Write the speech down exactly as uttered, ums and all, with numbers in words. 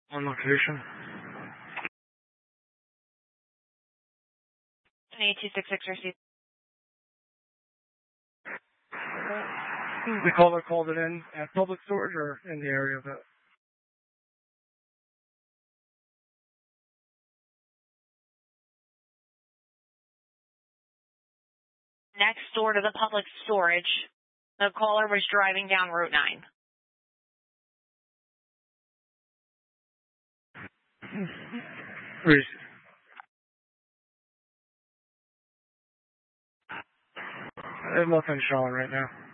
On location. eight two six six received. The caller called it in at public storage or in the area of it? Next door to the public storage. The caller was driving down Route nine. Reese. There's nothing showing right now.